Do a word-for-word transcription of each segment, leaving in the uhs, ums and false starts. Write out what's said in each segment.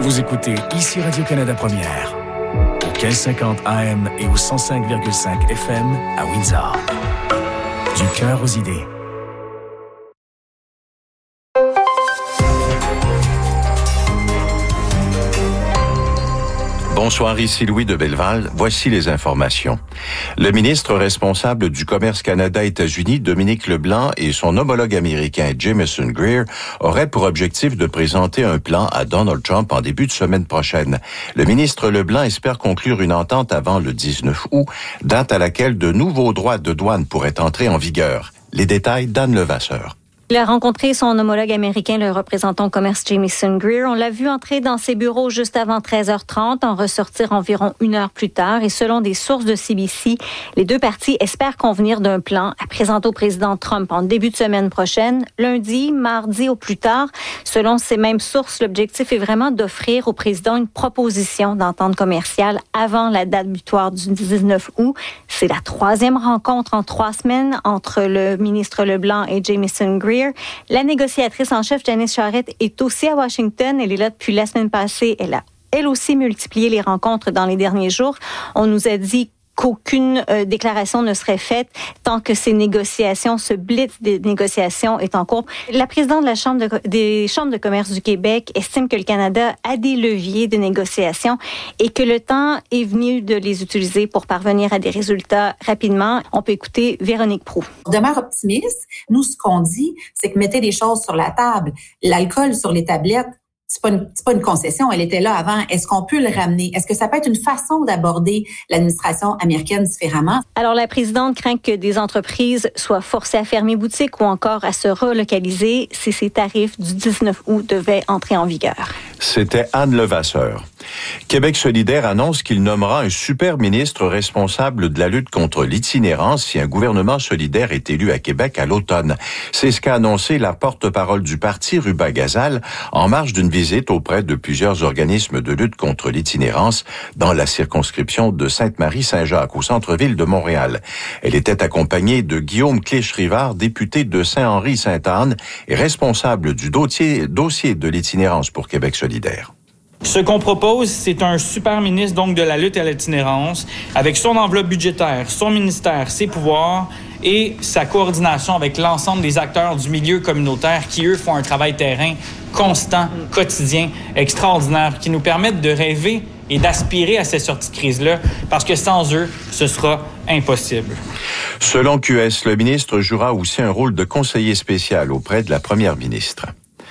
Vous écoutez ici Radio-Canada Première, au mille cinquante A M et au cent cinq virgule cinq F M à Windsor. Du cœur aux idées. Bonsoir, ici Louis de Belleval. Voici les informations. Le ministre responsable du Commerce Canada-États-Unis, Dominique Leblanc, et son homologue américain, Jamieson Greer, auraient pour objectif de présenter un plan à Donald Trump en début de semaine prochaine. Le ministre Leblanc espère conclure une entente avant le dix-neuf août, date à laquelle de nouveaux droits de douane pourraient entrer en vigueur. Les détails d'Anne Levasseur. Il a rencontré son homologue américain, le représentant au commerce Jamieson Greer. On l'a vu entrer dans ses bureaux juste avant treize heures trente, en ressortir environ une heure plus tard. Et selon des sources de C B C, les deux parties espèrent convenir d'un plan à présenter au président Trump en début de semaine prochaine, lundi, mardi au plus tard. Selon ces mêmes sources, l'objectif est vraiment d'offrir au président une proposition d'entente commerciale avant la date butoir du dix-neuf août. C'est la troisième rencontre en trois semaines entre le ministre Leblanc et Jamieson Greer. La négociatrice en chef, Janice Charette, est aussi à Washington. Elle est là depuis la semaine passée. Elle a, elle aussi, multiplié les rencontres dans les derniers jours. On nous a dit qu'aucune euh, déclaration ne serait faite tant que ces négociations, ce blitz des négociations est en cours. La présidente de la Chambre de, des Chambres de commerce du Québec estime que le Canada a des leviers de négociation et que le temps est venu de les utiliser pour parvenir à des résultats rapidement. On peut écouter Véronique Proulx. On demeure optimiste. Nous, ce qu'on dit, c'est que mettez les choses sur la table. L'alcool sur les tablettes, C'est pas, une, c'est pas une concession, elle était là avant. Est-ce qu'on peut le ramener? Est-ce que ça peut être une façon d'aborder l'administration américaine différemment? Alors, la présidente craint que des entreprises soient forcées à fermer boutique ou encore à se relocaliser si ces tarifs du dix-neuf août devaient entrer en vigueur. C'était Anne Levasseur. Québec solidaire annonce qu'il nommera un super ministre responsable de la lutte contre l'itinérance si un gouvernement solidaire est élu à Québec à l'automne. C'est ce qu'a annoncé la porte-parole du parti, Ruba Gazal, en marge d'une visite auprès de plusieurs organismes de lutte contre l'itinérance dans la circonscription de Sainte-Marie-Saint-Jacques, au centre-ville de Montréal. Elle était accompagnée de Guillaume Clich-Rivard, député de Saint-Henri-Sainte-Anne et responsable du dossier, dossier de l'itinérance pour Québec solidaire. Ce qu'on propose, c'est un super ministre donc de la lutte à l'itinérance, avec son enveloppe budgétaire, son ministère, ses pouvoirs et sa coordination avec l'ensemble des acteurs du milieu communautaire qui, eux, font un travail terrain constant, quotidien, extraordinaire, qui nous permettent de rêver et d'aspirer à ces sorties de crise-là, parce que sans eux, ce sera impossible. Selon Q S, le ministre jouera aussi un rôle de conseiller spécial auprès de la première ministre.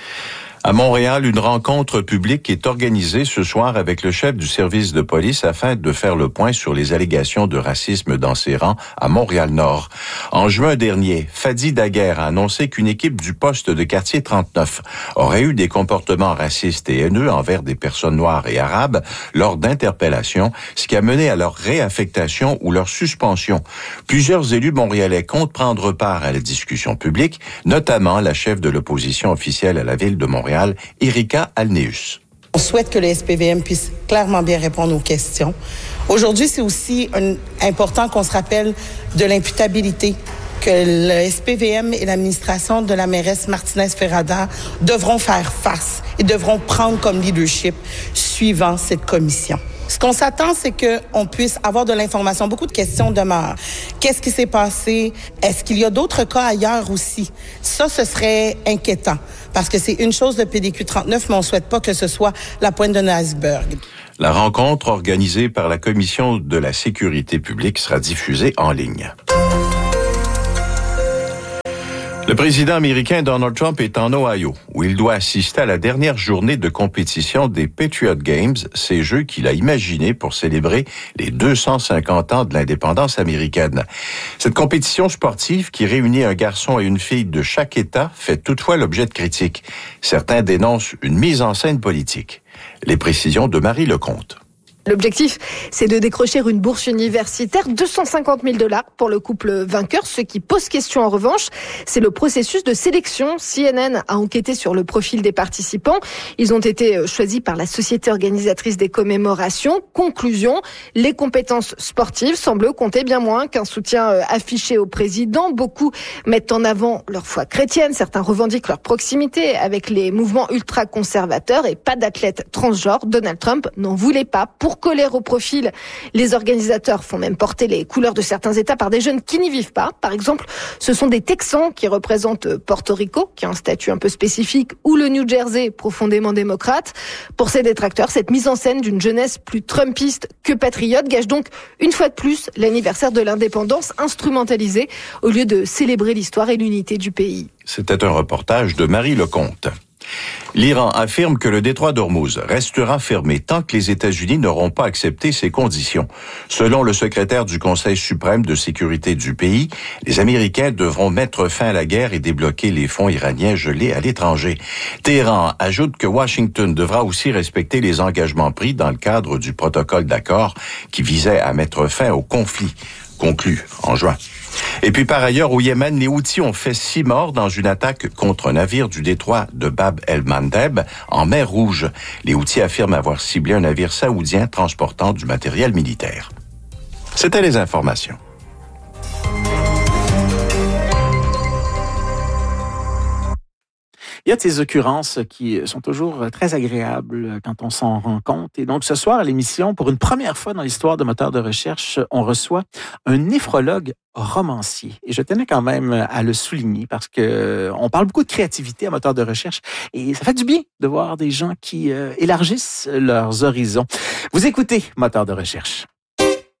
À Montréal, une rencontre publique est organisée ce soir avec le chef du service de police afin de faire le point sur les allégations de racisme dans ses rangs à Montréal-Nord. En juin dernier, Fadi Daguerre a annoncé qu'une équipe du poste de quartier trente-neuf aurait eu des comportements racistes et haineux envers des personnes noires et arabes lors d'interpellations, ce qui a mené à leur réaffectation ou leur suspension. Plusieurs élus montréalais comptent prendre part à la discussion publique, notamment la chef de l'opposition officielle à la ville de Montréal, Erika Alneus. On souhaite que le S P V M puisse clairement bien répondre aux questions. Aujourd'hui, c'est aussi un, important qu'on se rappelle de l'imputabilité que le S P V M et l'administration de la mairesse Martinez-Ferrada devront faire face et devront prendre comme leadership suivant cette commission. Ce qu'on s'attend, c'est qu'on puisse avoir de l'information. Beaucoup de questions demeurent. Qu'est-ce qui s'est passé? Est-ce qu'il y a d'autres cas ailleurs aussi? Ça, ce serait inquiétant parce que c'est une chose le P D Q trente-neuf, mais on ne souhaite pas que ce soit la pointe d'un iceberg. La rencontre organisée par la Commission de la sécurité publique sera diffusée en ligne. Le président américain Donald Trump est en Ohio, où il doit assister à la dernière journée de compétition des Patriot Games, ces jeux qu'il a imaginés pour célébrer les deux cent cinquante ans de l'indépendance américaine. Cette compétition sportive, qui réunit un garçon et une fille de chaque État, fait toutefois l'objet de critiques. Certains dénoncent une mise en scène politique. Les précisions de Marie Lecomte. L'objectif, c'est de décrocher une bourse universitaire, deux cent cinquante mille dollars pour le couple vainqueur. Ce qui pose question en revanche, c'est le processus de sélection. C N N a enquêté sur le profil des participants. Ils ont été choisis par la société organisatrice des commémorations. Conclusion, les compétences sportives semblent compter bien moins qu'un soutien affiché au président. Beaucoup mettent en avant leur foi chrétienne. Certains revendiquent leur proximité avec les mouvements ultra-conservateurs et pas d'athlète transgenre. Donald Trump n'en voulait pas. Pour coller au profil, les organisateurs font même porter les couleurs de certains États par des jeunes qui n'y vivent pas. Par exemple, ce sont des Texans qui représentent Porto Rico, qui a un statut un peu spécifique, ou le New Jersey, profondément démocrate. Pour ces détracteurs, cette mise en scène d'une jeunesse plus trumpiste que patriote gâche donc une fois de plus l'anniversaire de l'indépendance instrumentalisée au lieu de célébrer l'histoire et l'unité du pays. C'était un reportage de Marie Lecomte. L'Iran affirme que le détroit d'Ormuz restera fermé tant que les États-Unis n'auront pas accepté ces conditions. Selon le secrétaire du Conseil suprême de sécurité du pays, les Américains devront mettre fin à la guerre et débloquer les fonds iraniens gelés à l'étranger. Téhéran ajoute que Washington devra aussi respecter les engagements pris dans le cadre du protocole d'accord qui visait à mettre fin au conflit conclu en juin. Et puis par ailleurs, au Yémen, les Houthis ont fait six morts dans une attaque contre un navire du détroit de Bab el-Mandeb en mer Rouge. Les Houthis affirment avoir ciblé un navire saoudien transportant du matériel militaire. C'était les informations. Il y a de ces occurrences qui sont toujours très agréables quand on s'en rend compte. Et donc, ce soir, à l'émission, pour une première fois dans l'histoire de Moteurs de recherche, on reçoit un néphrologue romancier. Et je tenais quand même à le souligner parce que on parle beaucoup de créativité à Moteurs de recherche et ça fait du bien de voir des gens qui euh, élargissent leurs horizons. Vous écoutez Moteurs de recherche.